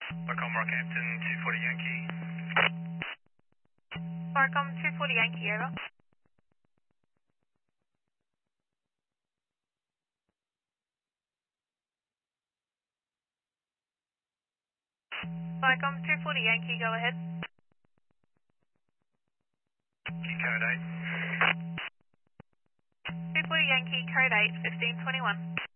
Markham Rockhampton, 240 Yankee. Markham 240 Yankee, over. Markham 240 Yankee, go ahead. Code 8. 240 Yankee, code 8, 1521.